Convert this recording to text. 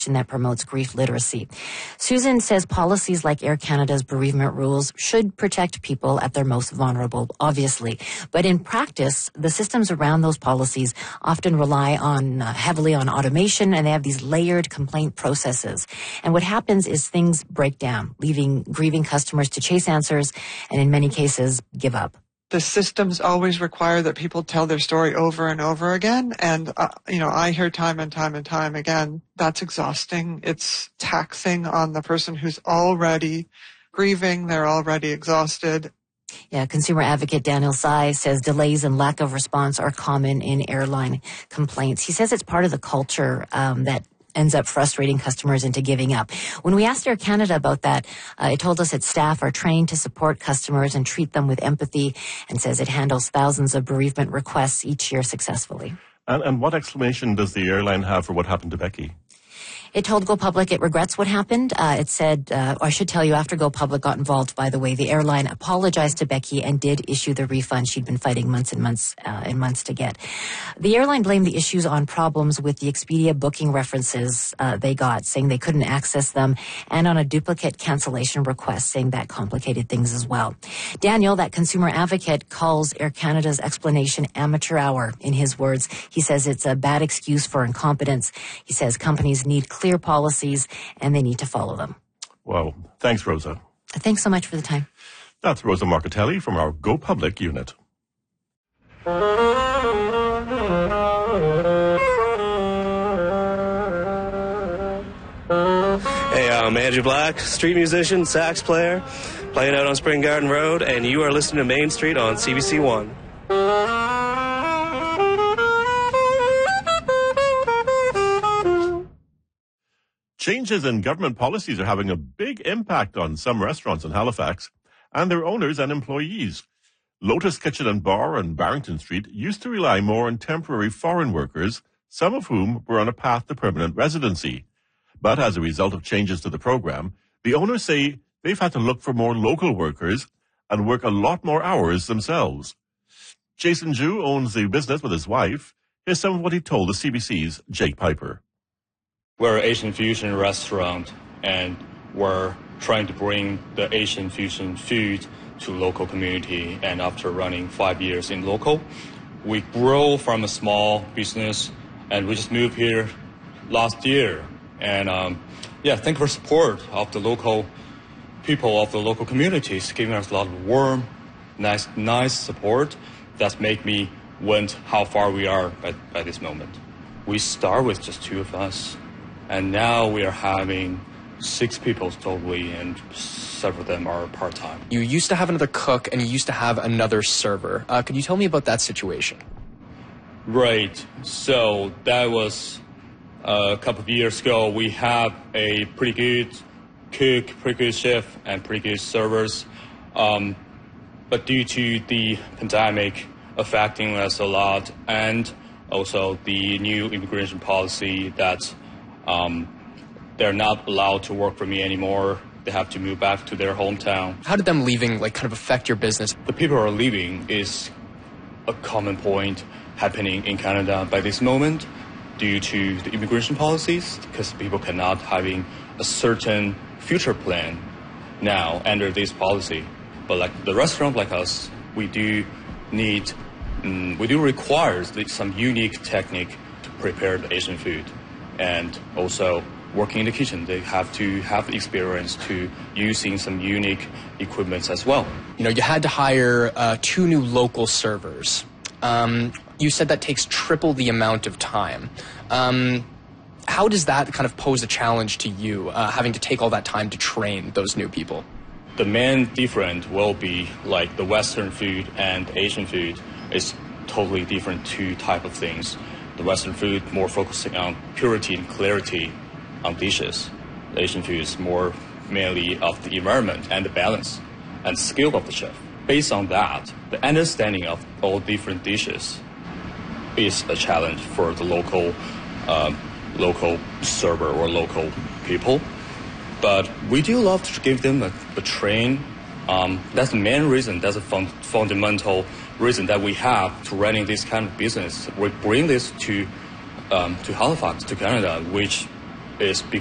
that promotes grief literacy. Susan says policies like Air Canada's bereavement rules should protect people at their most vulnerable, obviously. But in practice, the systems around those policies often rely on heavily on automation, and they have these layered complaint processes. And what happens is things break down, leaving grieving customers to chase answers and in many cases give up. The systems always require that people tell their story over and over again. And, I hear time and time and time again, that's exhausting. It's taxing on the person who's already grieving. They're already exhausted. Yeah, consumer advocate Daniel Tsai says delays and lack of response are common in airline complaints. He says it's part of the culture that ends up frustrating customers into giving up. When we asked Air Canada about that, it told us its staff are trained to support customers and treat them with empathy, and says it handles thousands of bereavement requests each year successfully. And what explanation does the airline have for what happened to Becky? It told Go Public it regrets what happened. It said, I should tell you, after Go Public got involved, by the way, the airline apologized to Becky and did issue the refund she'd been fighting months and months to get. The airline blamed the issues on problems with the Expedia booking references they got, saying they couldn't access them, and on a duplicate cancellation request, saying that complicated things as well. Daniel, that consumer advocate, calls Air Canada's explanation amateur hour, in his words. He says it's a bad excuse for incompetence. He says companies need clear policies and they need to follow them. Wow. Thanks, Rosa. Thanks so much for the time. That's Rosa Marcatelli from our Go Public unit. Hey, I'm Andrew Black, street musician, sax player, playing out on Spring Garden Road, and you are listening to Main Street on CBC One. Changes in government policies are having a big impact on some restaurants in Halifax and their owners and employees. Lotus Kitchen and Bar on Barrington Street used to rely more on temporary foreign workers, some of whom were on a path to permanent residency. But as a result of changes to the program, the owners say they've had to look for more local workers and work a lot more hours themselves. Jason Ju owns the business with his wife. Here's some of what he told the CBC's Jake Piper. We're an Asian fusion restaurant, and we're trying to bring the Asian fusion food to local community. And after running 5 years in local, we grow from a small business, and we just moved here last year. And thank you for support of the local people of the local communities, giving us a lot of warm, nice support. That's made me wonder how far we are by this moment. We start with just 2 of us. And now we are having 6 people totally, and several of them are part-time. You used to have another cook, and you used to have another server. Could you tell me about that situation? Right. So that was a couple of years ago. We have a pretty good cook, pretty good chef, and pretty good servers. But due to the pandemic affecting us a lot, and also the new immigration policy that they're not allowed to work for me anymore. They have to move back to their hometown. How did them leaving kind of affect your business? The people who are leaving is a common point happening in Canada by this moment due to the immigration policies, because people cannot having a certain future plan now under this policy. But like the restaurant like us, we do require some unique technique to prepare the Asian food. And also working in the kitchen, they have to have the experience to using some unique equipment as well. You had to hire 2 new local servers. You said that takes triple the amount of time. How does that kind of pose a challenge to you, having to take all that time to train those new people? The main difference will be like the Western food and Asian food is totally different 2 type of things. The Western food more focusing on purity and clarity on dishes. The Asian food is more mainly of the environment and the balance and skill of the chef. Based on that, the understanding of all different dishes is a challenge for the local server or local people. But we do love to give them a train. That's the main reason. That's a fundamental reason that we have to running this kind of business. We bring this to Halifax, to Canada, which is